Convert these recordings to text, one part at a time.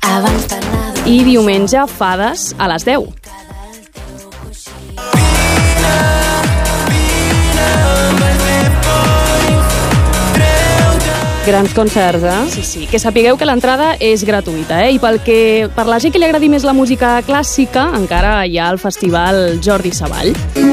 I diumenge, fades a les 10. Grans concerts, Sí, sí. Que sapigueu que l'entrada és gratuïta, I per la gent que li agradi més la música clàssica, encara hi ha el festival Jordi Savall.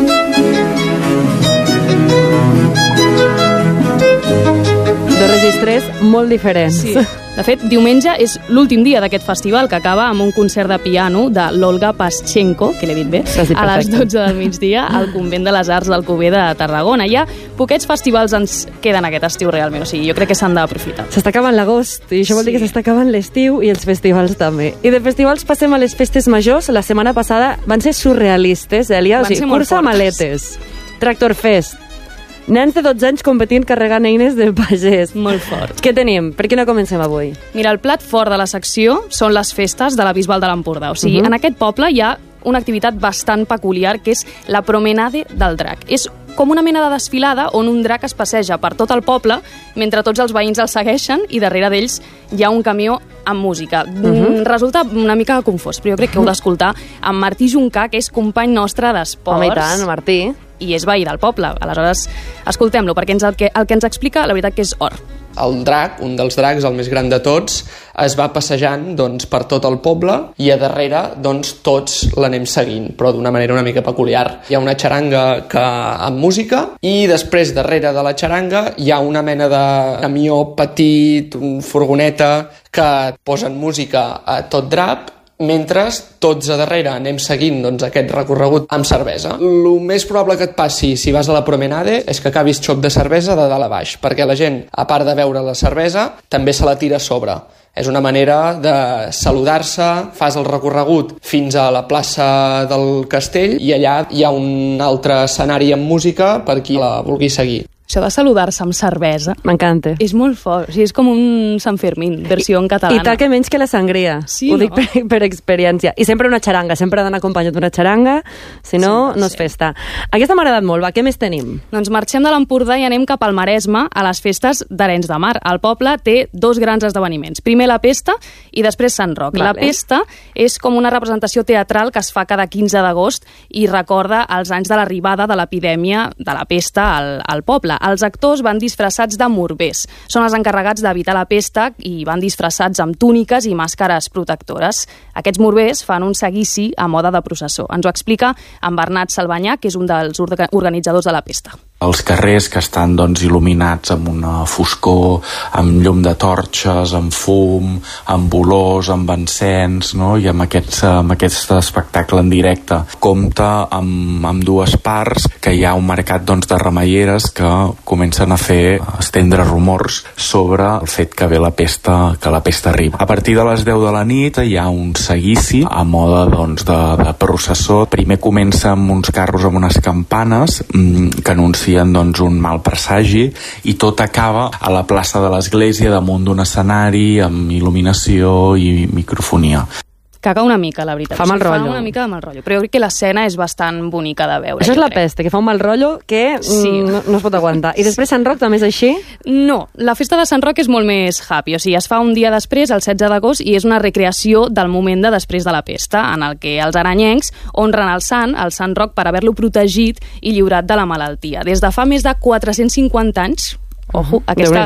Dos registres molt diferents. Sí. De fet, diumenge és l'últim dia d'aquest festival, que acaba amb un concert de piano de l'Olga Paschenko, que l'he dit bé, a les 12 del migdia al Convent de les Arts d'Alcover de Tarragona. Ja poquets festivals ens queden aquest estiu realment, o sigui, jo crec que s'han d'aprofitar. S'està acabant l'agost, i això vol dir que s'està acabant l'estiu i els festivals també. I de festivals passem a les festes majors. La setmana passada van ser surrealistes, Èlia, o sigui, cursa maletes, Tractor Fest, nens de 12 anys competint carregant eines de pagès. Molt fort. Què tenim? Per què no comencem avui? Mira, el plat fort de la secció són les festes de la Bisbal de l'Empordà. O sigui, en aquest poble hi ha una activitat bastant peculiar, que és la promenade del drac. És com una mena de desfilada on un drac es passeja per tot el poble mentre tots els veïns el segueixen i darrere d'ells hi ha un camió amb música. Resulta una mica confós, però jo crec que heu d'escoltar amb Martí Juncà, que és company nostre d'esports. Home, i tant, Martí. I és veí del poble. Aleshores, escoltem-lo, perquè el que ens explica, la veritat que és or. El drac, un dels dracs, el més gran de tots, es va passejant per tot el poble i a darrere tots l'anem seguint, però d'una manera una mica peculiar. Hi ha una xaranga amb música i després darrere de la xaranga hi ha una mena de camió petit, una furgoneta que posen música a tot drap, mentre tots a darrere anem seguint aquest recorregut amb cervesa. El més probable que et passi si vas a la promenade és que acabis xoc de cervesa de dalt a baix, perquè la gent, a part de beure la cervesa, també se la tira a sobre. És una manera de saludar-se, fas el recorregut fins a la plaça del Castell i allà hi ha un altre escenari amb música per qui la vulgui seguir. Això de saludar-se amb cervesa... M'encanta. És molt fort. O sigui, és com un Sant Fermín, versió en catalana. I tal que menys que la sangria. Sí, ho dic per experiència. I sempre una xaranga, sempre ha d'anar acompanyat d'una xaranga, si no, no és festa. Aquesta m'ha agradat molt, va, què més tenim? Doncs marxem de l'Empordà i anem cap al Maresme, a les festes d'Arenys de Mar. El poble té dos grans esdeveniments. Primer la Pesta i després Sant Roc. La Pesta és com una representació teatral que es fa cada 15 d'agost i recorda els anys de l'arribada de l'epidèmia de la pesta al poble. Els actors van disfressats de morbers. Són els encarregats d'evitar la pesta i van disfressats amb túniques i màscares protectores. Aquests morbers fan un seguici a mode de processó. Ens ho explica en Bernat Salvanyà, que és un dels organitzadors de la Pesta. Els carrers que estan il·luminats amb una foscor, amb llum de torxes, amb fum, amb olors, amb encens, no? I amb aquest espectacle en directe. Compta amb dues parts, que hi ha un mercat de remeieres que comencen a estendre rumors sobre el fet que ve la pesta arriba. A partir de les 10 de la nit hi ha un seguici a mode de processó. Primer comença amb uns carros amb unes campanes que anuncien un mal presagi i tot acaba a la plaça de l'església damunt d'un escenari amb il·luminació i microfonia. Caga una mica, la veritat. Fa mal rotllo. Fa una mica de mal rotllo, però jo crec que l'escena és bastant bonica de veure. Això és la pesta, que fa un mal rotllo que no es pot aguantar. I després Sant Roc també és així? No, la festa de Sant Roc és molt més happy, o sigui, es fa un dia després, el 16 d'agost, i és una recreació del moment de després de la pesta, en el que els aranyencs honren el Sant Roc, per haver-lo protegit i lliurat de la malaltia. Des de fa més de 450 anys, ojo,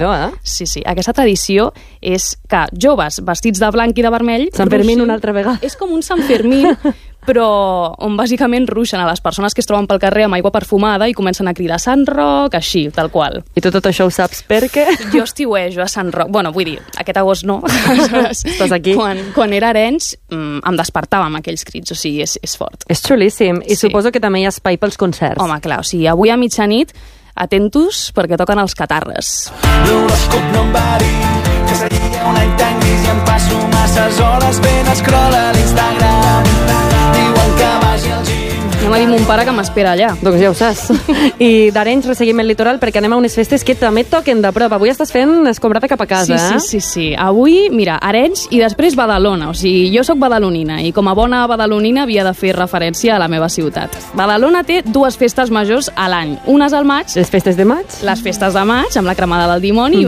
aquesta tradició és que joves vestits de blanc i de vermell... Sant Fermín una altra vegada. És com un Sant Fermín, però on bàsicament ruixen a les persones que es troben pel carrer amb aigua perfumada i comencen a cridar Sant Roc, així, tal qual. I tu tot això ho saps per què? Jo estiuejo a Sant Roc. Bueno, vull dir, aquest agost no. Estàs aquí. Quan era Arenys em despertava amb aquells crits, o sigui, és fort. És xulíssim. I suposo que també hi ha espai pels concerts. Home, clar, o sigui, avui a mitjanit atentos perquè toquen els Catarres. L'horòscop no em va dir que seria un any tan gris i em passo masses hores fent scroll a l'Instagram. Diuen que vagi al gym. Anem a dir a mon pare que m'espera allà. Doncs ja ho saps. I d'Arenys resseguim el litoral perquè anem a unes festes que també toquen de prop. Avui estàs fent escombrata cap a casa, Sí. Avui, mira, Arenys i després Badalona. O sigui, jo sóc badalonina i com a bona badalonina havia de fer referència a la meva ciutat. Badalona té dues festes majors a l'any. Unes al maig. Les festes de maig? Les festes de maig, amb la cremada del dimoni,